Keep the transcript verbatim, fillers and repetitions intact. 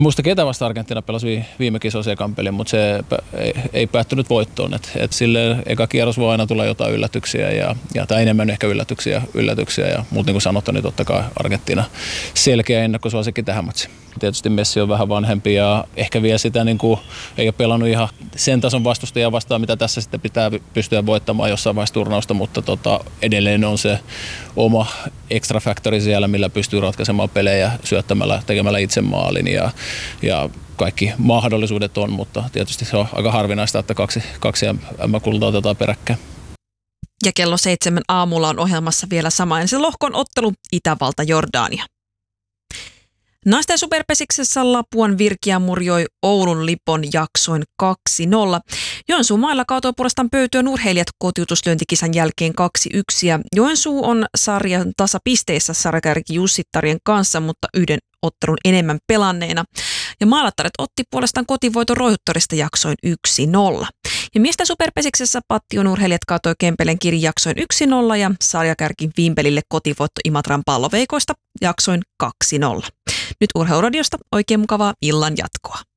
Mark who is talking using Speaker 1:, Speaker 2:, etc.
Speaker 1: Muista ketä vasta Argentiina pelasi viime kisoissa ekan pelin, mutta se ei, ei päättynyt voittoon. Et, et sille eka kierros voi aina tulla jotain yllätyksiä ja, ja tai enemmän ehkä yllätyksiä. yllätyksiä ja muuten niin kuin sanottu, niin totta kai Argentiina selkeä ennakkosuosikki tähän matsiin. Tietysti Messi on vähän vanhempi ja ehkä vielä sitä niin kuin, ei ole pelannut ihan sen tason vastustajia vastaan, mitä tässä sitten pitää pystyä voittamaan jossain vaiheessa turnausta, mutta tota, edelleen on se oma extra factori siellä, millä pystyy ratkaisemaan pelejä syöttämällä, tekemällä itse maalin ja, ja kaikki mahdollisuudet on, mutta tietysti se on aika harvinaista, että kaksi, kaksi M M-kultaa otetaan peräkkäin.
Speaker 2: Ja kello seitsemän aamulla on ohjelmassa vielä samainen lohkon ottelu Itävalta-Jordania. Naisten superpesiksessä Lapuan Virkiä murjoi Oulun Lipon jaksoin kaksi nolla. Joensuun mailla kaatoi puolestaan pöytyön urheilijat kotiutuslyöntikisan jälkeen kaksi yksi. Joensuu on sarjan tasapisteissä sarjakärki Jussittarien kanssa, mutta yhden ottelun enemmän pelanneena. Ja maalattaret otti puolestaan kotivoiton Roihuttorista jaksoin yksi nolla. Ja miesten superpesiksessä Pattion urheilijat kaatoi Kempelen Kirin jaksoin yksi nolla ja sarjakärki Vimpelille kotivoitto Imatran palloveikoista jaksoin kaksi nolla. Nyt Urheiluradiosta oikein mukavaa illan jatkoa.